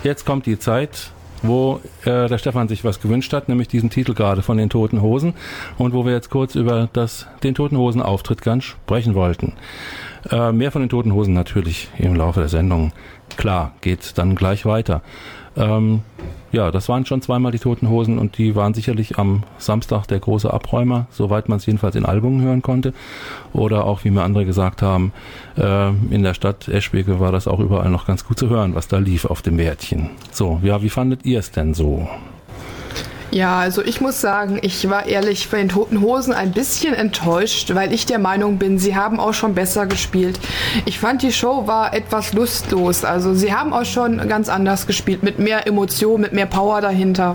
jetzt kommt die Zeit, wo der Stefan sich was gewünscht hat, nämlich diesen Titel gerade von den Toten Hosen und wo wir jetzt kurz über den Toten Hosen Auftritt ganz sprechen wollten. Mehr von den Toten Hosen natürlich im Laufe der Sendung. Klar, geht dann gleich weiter. Ja, das waren schon zweimal die Toten Hosen und die waren sicherlich am Samstag der große Abräumer, soweit man es jedenfalls in Albungen hören konnte. Oder auch, wie mir andere gesagt haben, in der Stadt Eschwege war das auch überall noch ganz gut zu hören, was da lief auf dem Wärtchen. So, ja, wie fandet ihr es denn so? Ja, also ich muss sagen, ich war ehrlich von den Toten Hosen ein bisschen enttäuscht, weil ich der Meinung bin, sie haben auch schon besser gespielt. Ich fand, die Show war etwas lustlos. Also sie haben auch schon ganz anders gespielt, mit mehr Emotion, mit mehr Power dahinter.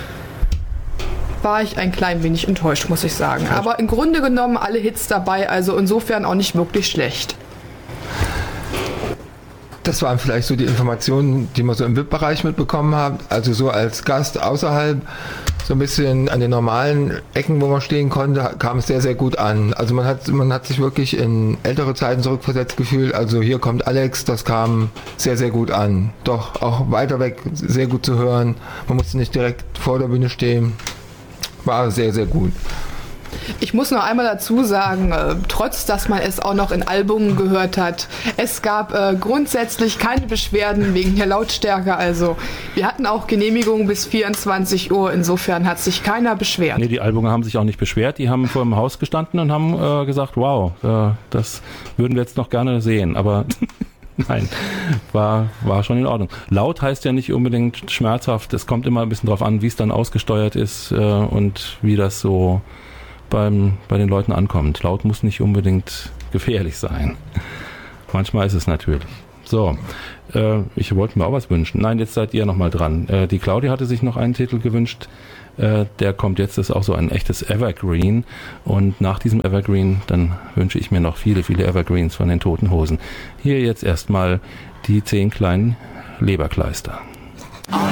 War ich ein klein wenig enttäuscht, muss ich sagen. Aber im Grunde genommen alle Hits dabei, also insofern auch nicht wirklich schlecht. Das waren vielleicht so die Informationen, die man so im VIP-Bereich mitbekommen hat. Also so als Gast außerhalb, so ein bisschen an den normalen Ecken, wo man stehen konnte, kam es sehr, sehr gut an. Also man hat sich wirklich in ältere Zeiten zurückversetzt gefühlt. Also hier kommt Alex, das kam sehr, sehr gut an. Doch auch weiter weg sehr gut zu hören. Man musste nicht direkt vor der Bühne stehen. War sehr, sehr gut. Ich muss noch einmal dazu sagen, trotz dass man es auch noch in Albungen gehört hat, es gab grundsätzlich keine Beschwerden wegen der Lautstärke. Also wir hatten auch Genehmigungen bis 24 Uhr, insofern hat sich keiner beschwert. Nee, die Albungen haben sich auch nicht beschwert, die haben vor dem Haus gestanden und haben gesagt, wow, das würden wir jetzt noch gerne sehen, aber... Nein, war schon in Ordnung. Laut heißt ja nicht unbedingt schmerzhaft, es kommt immer ein bisschen drauf an, wie es dann ausgesteuert ist und wie das so bei den Leuten ankommt. Laut muss nicht unbedingt gefährlich sein. Manchmal ist es natürlich. So, ich wollte mir auch was wünschen. Nein, jetzt seid ihr nochmal dran. Die Claudia hatte sich noch einen Titel gewünscht. Der kommt jetzt, das ist auch so ein echtes Evergreen. Und nach diesem Evergreen, dann wünsche ich mir noch viele, viele Evergreens von den Toten Hosen. Hier jetzt erstmal die 10 kleinen Leberkleister.